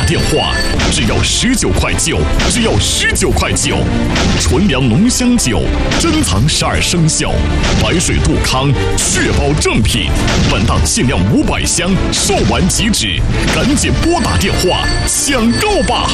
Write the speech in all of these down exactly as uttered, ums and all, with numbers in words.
电话，只要十九块九，只要十九块九。纯粮浓香酒，珍藏十二生肖，白水杜康，确保正品。本档限量五百箱，售完即止，赶紧拨打电话抢购吧！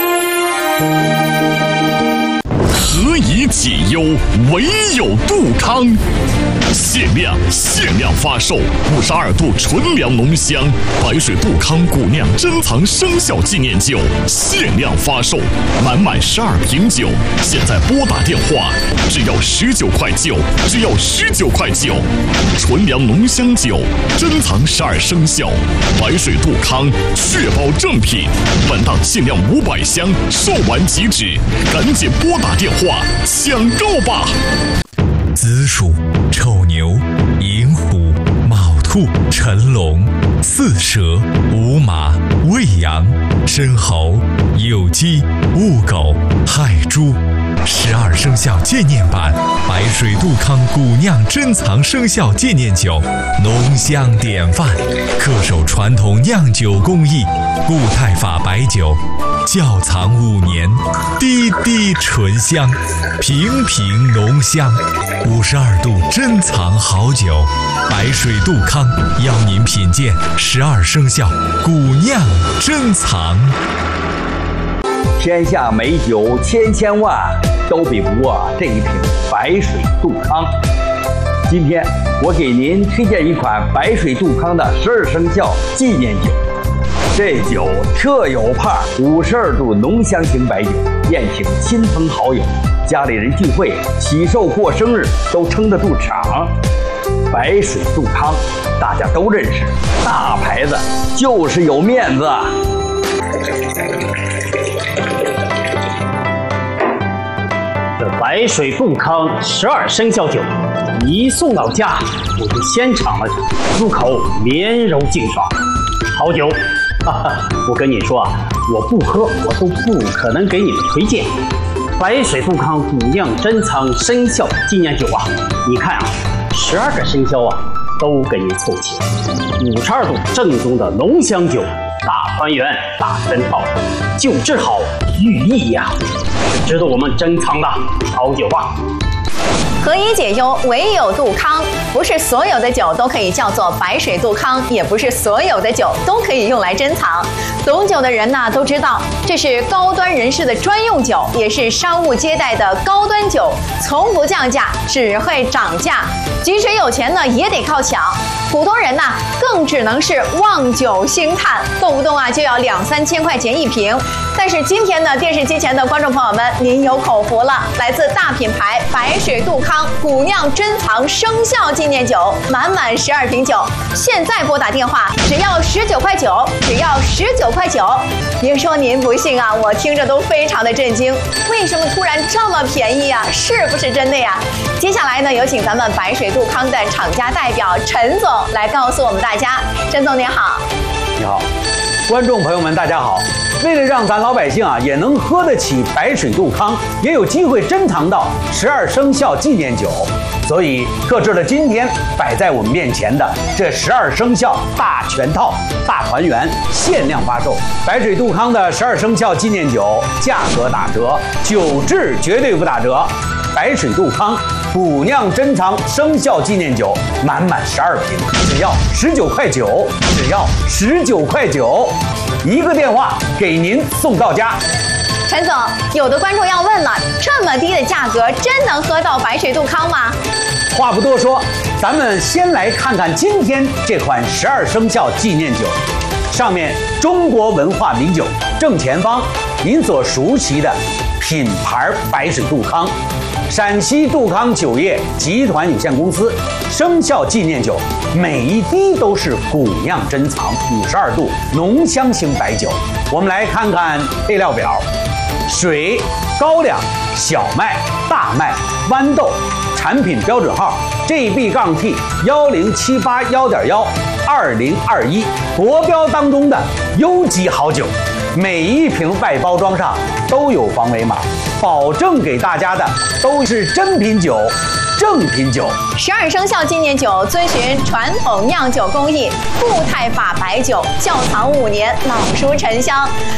何以解忧，唯有杜康。限量限量发售五十二度纯粮浓香白水杜康古酿珍藏生肖纪念酒，限量发售，满满十二瓶酒，现在拨打电话，只要十九块九，只要十九块九。纯粮浓香酒，珍藏十二生肖，白水杜康，确保正品。本档限量五百箱，售完即止，赶紧拨打电话抢购吧！ 子鼠、丑牛、寅虎、卯兔、辰龙、巳蛇、午马、未羊、申猴、酉鸡、戊狗、亥猪。十二生肖纪念版白水杜康古酿珍藏生肖纪念酒，浓香典范，恪守传统酿酒工艺，固态法白酒，窖藏五年，滴滴醇香，瓶瓶浓香。五十二度珍藏好酒，白水杜康邀您品鉴十二生肖古酿珍藏。 天下美酒千千万，都比不过这一瓶白水杜康。今天我给您推荐一款白水杜康的十二生肖纪念酒。这酒特有派，五十二度浓香型白酒，宴请亲朋好友，家里人聚会、喜寿过生日都撑得住场。白水杜康大家都认识，大牌子就是有面子。 这白水杜康十二生肖酒一送到家，我就先尝了，入口绵柔净爽，好酒。哈哈，我跟你说啊，我不喝我都不可能给你们推荐。白水杜康古酿珍藏生肖纪念酒啊，你看啊，十二个生肖啊都给你凑齐，五十二度正宗的浓香酒，大团圆大珍宝，酒质好寓意呀、啊，值得我们珍藏的好酒啊。 何以解忧，唯有杜康。不是所有的酒都可以叫做白水杜康，也不是所有的酒都可以用来珍藏。懂酒的人呢都知道，这是高端人士的专用酒，也是商务接待的高端酒，从不降价，只会涨价。即使有钱呢，也得靠抢。普通人呢，更只能是望酒兴叹，动不动啊就要两三千块钱一瓶。但是今天呢，电视机前的观众朋友们，您有口福了，来自大品牌白水杜康古酿珍藏生肖纪念酒，满满十二瓶酒，现在拨打电话只要十九块九，只要十九块九。别说您不信啊，我听着都非常的震惊，为什么突然这么便宜啊？是不是真的呀？接下来呢，有请咱们白水杜康的厂家代表陈总来告诉我们大家。陈总您好。 你好，观众朋友们大家好。为了让咱老百姓啊也能喝得起白水杜康，也有机会珍藏到十二生肖纪念酒，所以特制了今天摆在我们面前的这十二生肖大全套大团圆限量发售。白水杜康的十二生肖纪念酒价格打折，酒质绝对不打折。白水杜康古酿珍藏生肖纪念酒满满十二瓶，只要十九块九，只要十九块九，一个电话给您送到家。 陈总，有的观众要问了，这么低的价格真能喝到白水杜康吗？ 话不多说，咱们先来看看今天这款十二生肖纪念酒。上面中国文化名酒，正前方您所熟悉的品牌白水杜康，陕西杜康酒业集团有限公司生肖纪念酒，每一滴都是古酿珍藏五十二度浓香型白酒。我们来看看配料表：水、高粱、小麦、大麦、豌豆，产品标准号 G B T 幺零七八幺点幺二零二一，国标当中的优级好酒。每一瓶外包装上都有防伪码，保证给大家的都是真品酒、正品酒。 十二生肖纪念酒遵循传统酿酒工艺，固态法白酒，窖藏五年，老熟沉香。